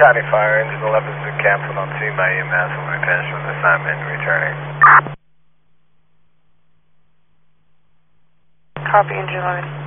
County Fire, Engine 11 is canceled on scene by EMS when we finish with assignment and returning. Copy, Engine 11.